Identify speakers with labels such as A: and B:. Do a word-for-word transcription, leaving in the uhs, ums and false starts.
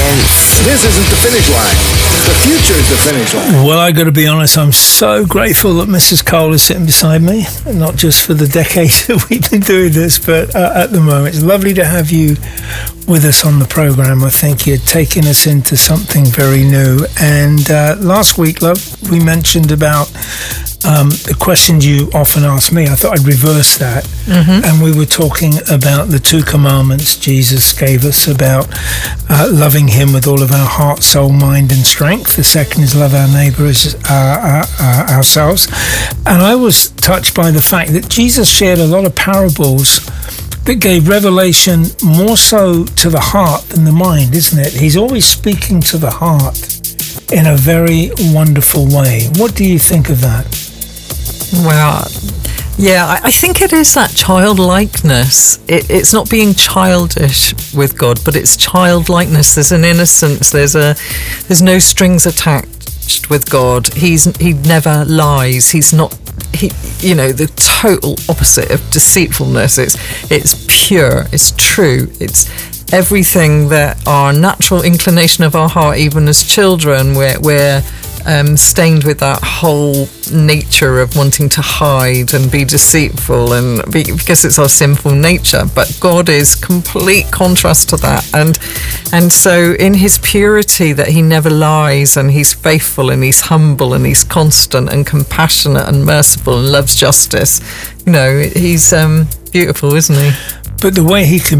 A: Dance.
B: This isn't the finish line. The future is the finish line.
C: Well, I got to be honest, I'm so grateful that Missus Cole is sitting beside me, not just for the decade that we've been doing this, but uh, at the moment. It's lovely to have you with us on the program. I think you're taking us into something very new. And uh, last week, love, we mentioned about um, the questions you often ask me. I thought I'd reverse that. Mm-hmm. And we were talking about the two commandments Jesus gave us about uh, loving him with all of our heart, soul, mind and strength. The second is love our neighbour as uh, uh, uh, ourselves. And I was touched by the fact that Jesus shared a lot of parables that gave revelation more so to the heart than the mind, isn't it? He's always speaking to the heart in a very wonderful way. What do you think of that?
A: Well, yeah, I, I think it is that childlikeness. It, it's not being childish with God, but it's childlikeness. There's an innocence. There's a there's no strings attached with God. He's he never lies. He's not. He, you know, the total opposite of deceitfulness. It's it's pure. It's true. It's everything that our natural inclination of our heart, even as children, we're we're um, stained with that whole nature of wanting to hide and be deceitful, and be, because it's our sinful nature. But God is complete contrast to that, and and so in his purity, that he never lies, and he's faithful, and he's humble, and he's constant and compassionate and merciful and loves justice. You know, he's um, beautiful, isn't he?
C: But the way he can